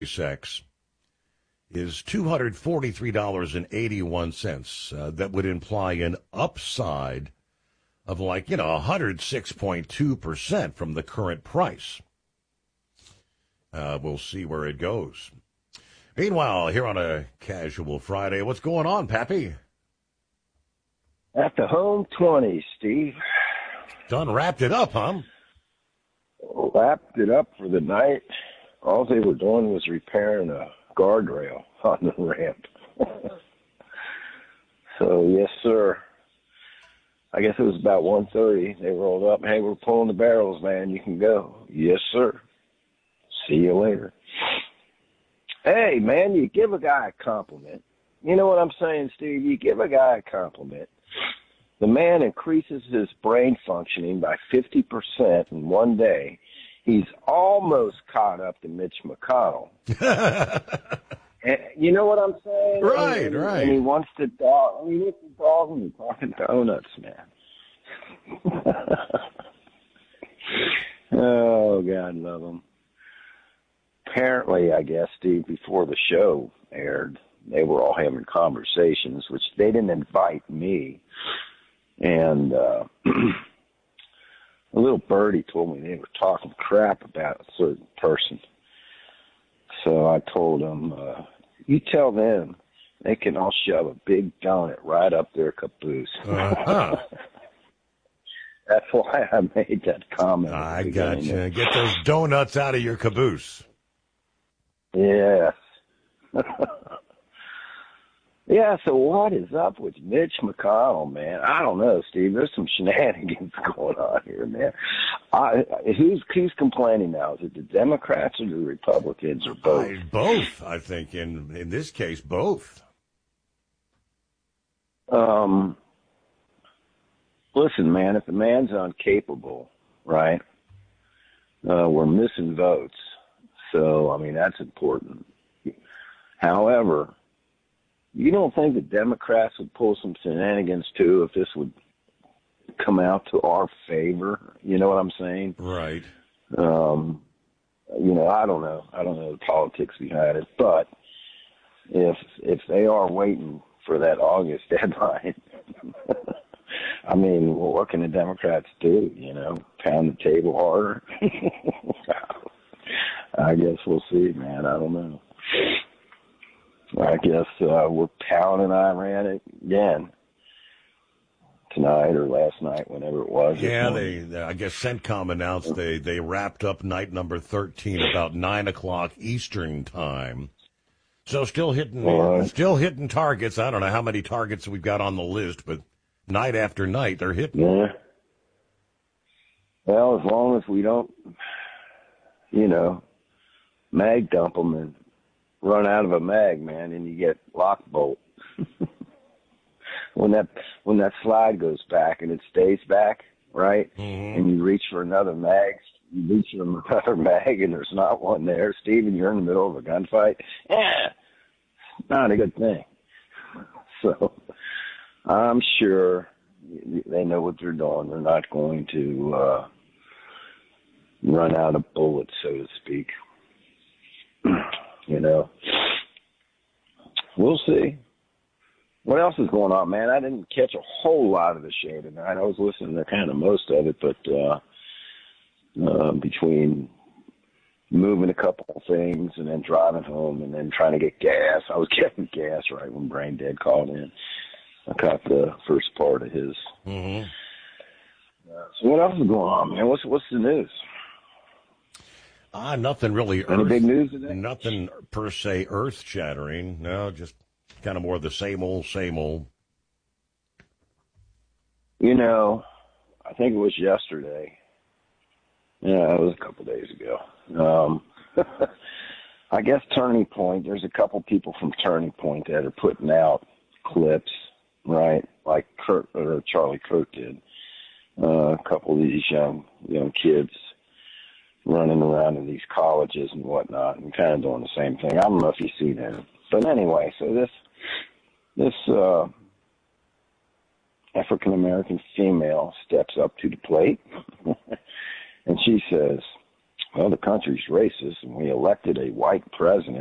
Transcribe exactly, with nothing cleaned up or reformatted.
sex is two hundred forty-three dollars and eighty-one cents. Uh, that would imply an upside of like, you know, one hundred six point two percent from the current price. Uh, we'll see where it goes. Meanwhile, here on a casual Friday, what's going on, Pappy? At the home twenties, Steve. Done wrapped it up, huh? Wrapped it up for the night. All they were doing was repairing a guardrail on the ramp. So, yes, sir. I guess it was about one thirty. They rolled up. Hey, we're pulling the barrels, man. You can go. Yes, sir. See you later. Hey, man, you give a guy a compliment. You know what I'm saying, Steve? You give a guy a compliment. The man increases his brain functioning by fifty percent in one day. He's almost caught up to Mitch McConnell. And you know what I'm saying? Right, and, right. And he wants to dog. I mean, it's a dog and you're talking donuts, man. Oh, God love him. Apparently, I guess, Steve, before the show aired, they were all having conversations, which they didn't invite me. And uh, a little birdie told me they were talking crap about a certain person. So I told them, uh, you tell them they can all shove a big donut right up their caboose. Uh-huh. That's why I made that comment. I got you. Get those donuts out of your caboose. Yes. Yeah, so what is up with Mitch McConnell, man? I don't know, Steve. There's some shenanigans going on here, man. I, who's who's complaining now? Is it the Democrats or the Republicans or both? I, both, I think. In in this case, both. Um, listen, man, if the man's incapable, right, uh, we're missing votes. So, I mean, that's important. However, you don't think the Democrats would pull some shenanigans, too, if this would come out to our favor? You know what I'm saying? Right. Um, you know, I don't know. I don't know the politics behind it. But if if they are waiting for that August deadline, I mean, well, what can the Democrats do? You know, pound the table harder? I guess we'll see, man. I don't know. I guess uh, we're pounding Iran again tonight or last night, whenever it was. Yeah, they. I guess CENTCOM announced they, they wrapped up night number thirteen about nine o'clock Eastern time. So still hitting, right. still hitting targets. I don't know how many targets we've got on the list, but night after night they're hitting. Yeah. Well, as long as we don't, you know, mag dump them and run out of a mag, man, and you get lock bolt. when that when that slide goes back and it stays back, right, mm-hmm. and you reach for another mag, you reach for another mag, and there's not one there, Steve, and you're in the middle of a gunfight. Yeah, not a good thing. So I'm sure they know what they're doing. They're not going to uh, run out of bullets, so to speak. You know, we'll see. What else is going on, man? I didn't catch a whole lot of the show tonight. I was listening to kind of most of it, but uh, uh, between moving a couple of things and then driving home and then trying to get gas, I was getting gas right when Brain Dead called in. I caught the first part of his. Mm-hmm. Uh, so what else is going on, man? What's what's the news? Ah, nothing really. Any earth, big news today? Nothing per se earth-shattering. No, just kind of more of the same old, same old. You know, I think it was yesterday. Yeah, it was a couple days ago. Um, I guess Turning Point, there's a couple people from Turning Point that are putting out clips, right, like Kurt or Charlie Kirk did. Uh, a couple of these young young kids running around in these colleges and whatnot and kind of doing the same thing. I don't know if you see that. But anyway, so this this uh, African-American female steps up to the plate and she says, Well, the country's racist, and we elected a white president.